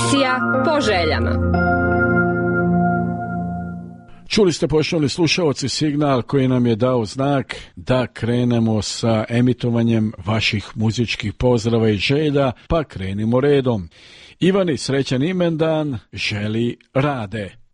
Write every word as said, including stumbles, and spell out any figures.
Emisija Po željama. Čuli ste, poštovani slušalci, signal koji nam je dao znak da krenemo sa emitovanjem vaših muzičkih pozdrava i želja, pa krenimo redom. Ivani, srećan imendan želi Rade.